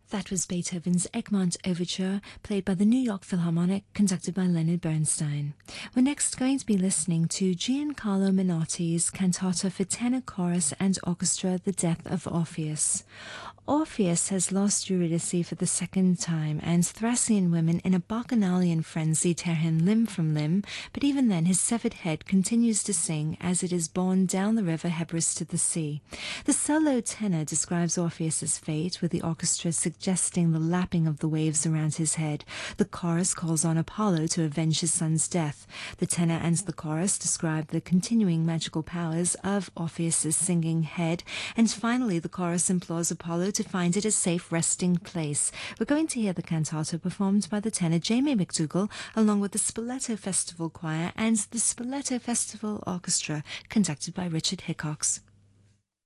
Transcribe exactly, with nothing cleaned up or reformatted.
That was Beethoven's Egmont Overture, played by the New York Philharmonic, conducted by Leonard Bernstein. We're next going to be listening to Giancarlo Menotti's cantata for tenor, chorus and orchestra, The Death of Orpheus. Orpheus has lost Eurydice for the second time, and Thracian women in a bacchanalian frenzy tear him limb from limb, but even then his severed head continues to sing as it is borne down the river Hebrus to the sea. The solo tenor describes Orpheus's fate, with the orchestra suggesting the lapping of the waves around his head. The chorus calls on Apollo to avenge his son's death. The tenor and the chorus describe the continuing magical powers of Orpheus's singing head, and finally the chorus implores Apollo to find it a safe resting place. We're going to hear the cantata performed by the tenor Jamie McDougall, along with the Spoleto Festival Choir and the Spoleto Festival Orchestra, conducted by Richard Hickox.